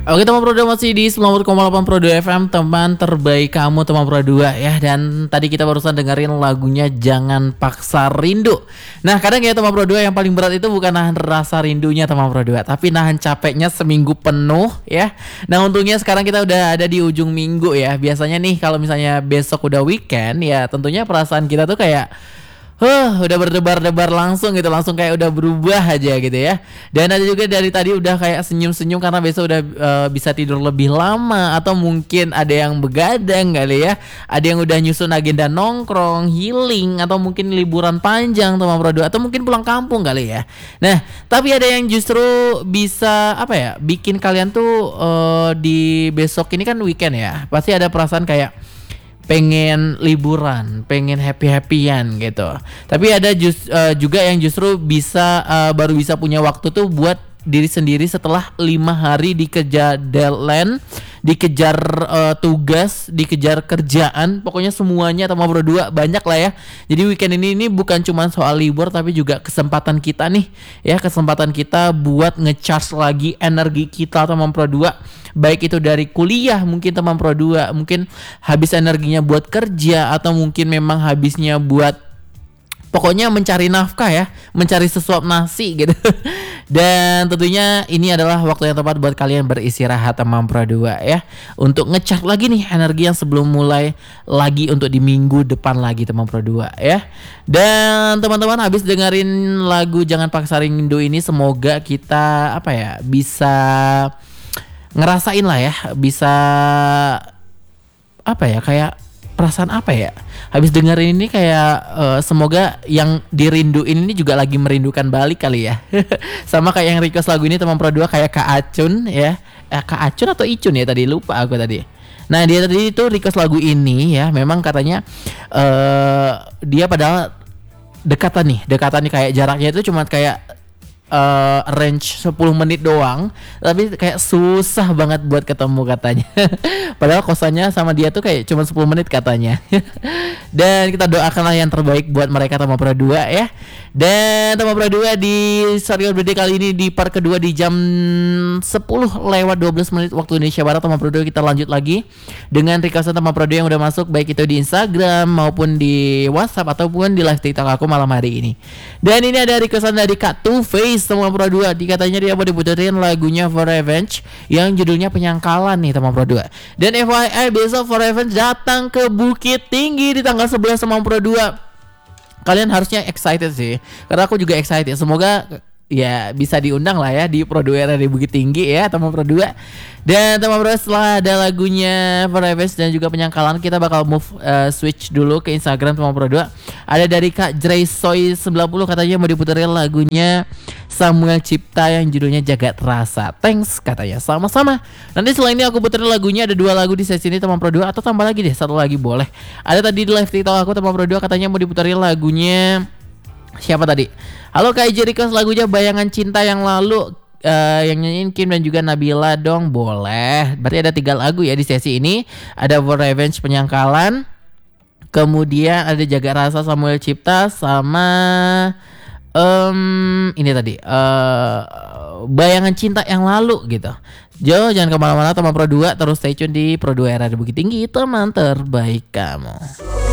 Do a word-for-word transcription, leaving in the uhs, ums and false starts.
Oke teman Pro dua masih di sembilan puluh koma delapan Pro dua F M, teman terbaik kamu teman Pro dua ya. Dan tadi kita barusan dengerin lagunya Jangan Paksa Rindu. Nah kadang ya teman Pro dua yang paling berat itu bukan nahan rasa rindunya teman Pro dua, tapi nahan capeknya seminggu penuh ya. Nah untungnya sekarang kita udah ada di ujung minggu ya. Biasanya nih kalau misalnya besok udah weekend ya, tentunya perasaan kita tuh kayak Huh, udah berdebar-debar langsung gitu, langsung kayak udah berubah aja gitu ya. Dan ada juga dari tadi udah kayak senyum-senyum karena besok udah uh, bisa tidur lebih lama. Atau mungkin ada yang begadang kali ya. Ada yang udah nyusun agenda nongkrong, healing, atau mungkin liburan panjang teman Pro dua, atau mungkin pulang kampung kali ya. Nah, tapi ada yang justru bisa apa ya, bikin kalian tuh uh, di besok ini kan weekend ya, pasti ada perasaan kayak pengen liburan, pengen happy-happyan gitu. Tapi ada just, uh, juga yang justru bisa uh, baru bisa punya waktu tuh buat diri sendiri setelah lima hari dikejar deadline, dikejar uh, tugas, dikejar kerjaan, pokoknya semuanya teman Pro dua banyak lah ya. Jadi weekend ini ini bukan cuma soal libur tapi juga kesempatan kita nih ya, kesempatan kita buat ngecharge lagi energi kita teman Pro dua. Baik itu dari kuliah mungkin teman Pro dua, mungkin habis energinya buat kerja, atau mungkin memang habisnya buat pokoknya mencari nafkah ya, mencari sesuap nasi gitu. Dan tentunya ini adalah waktu yang tepat buat kalian beristirahat teman Pro dua ya, untuk ngecharge lagi nih energi yang sebelum mulai lagi untuk di minggu depan lagi teman Pro dua ya. Dan teman-teman habis dengerin lagu Jangan Paksa Rindu ini, semoga kita apa ya, bisa ngerasain lah ya, bisa apa ya, kayak perasaan apa ya, habis dengerin ini kayak uh, semoga yang dirinduin ini juga lagi merindukan balik kali ya. Sama kayak yang request lagu ini teman Pro dua, kayak Kak Acun ya, eh, Kak Acun atau Icun ya tadi, lupa aku tadi. Nah dia tadi itu request lagu ini ya, memang katanya uh, dia padahal dekatan nih, dekatan nih kayak jaraknya itu cuma kayak Uh, range sepuluh menit doang, tapi kayak susah banget buat ketemu katanya. Padahal kosannya sama dia tuh kayak cuma sepuluh menit katanya. Dan kita doakanlah yang terbaik buat mereka teman Pro dua ya. Dan teman Pro dua di Sorry Birthday kali ini di part kedua di jam sepuluh lewat dua belas menit waktu Indonesia Barat teman Pro dua, kita lanjut lagi dengan requestan teman Pro dua yang udah masuk, baik itu di Instagram maupun di WhatsApp ataupun di live TikTok aku malam hari ini. Dan ini ada requestan dari Kak Two Face teman Pro dua, dikatanya dia mau diputerin lagunya For Revenge yang judulnya Penyangkalan nih teman Pro dua. Dan F Y I besok For Revenge datang ke Bukit Tinggi di tanggal sebelas teman Pro dua. Kalian harusnya excited sih, karena aku juga excited. Semoga ya bisa diundang lah ya di Pro dua di Bukit Tinggi ya teman Pro dua. Dan teman Pro dua, setelah ada lagunya For Revenge dan juga Penyangkalan, kita bakal move uh, switch dulu ke Instagram teman Pro dua. Ada dari Kak Jraysoy sembilan puluh, katanya mau diputerin lagunya Samuel Cipta yang judulnya Jagat Rasa. Thanks katanya, sama-sama. Nanti setelah ini aku puterin lagunya, ada dua lagu di sesi ini teman Pro dua, atau tambah lagi deh satu lagi boleh. Ada tadi di live TikTok aku teman Pro dua, katanya mau diputerin lagunya siapa tadi? Halo Kak Iji, request lagunya Bayangan Cinta yang lalu, uh, yang nyanyiin Kim dan juga Nabila dong, boleh. Berarti ada tiga lagu ya di sesi ini. Ada For Revenge Penyangkalan, kemudian ada Jaga Rasa Samuel Cipta, sama um, ini tadi uh, Bayangan Cinta yang lalu gitu. Jo, jangan kemana-mana teman Pro dua, terus stay tune di Pro dua Era di Bukit Tinggi, teman terbaik kamu.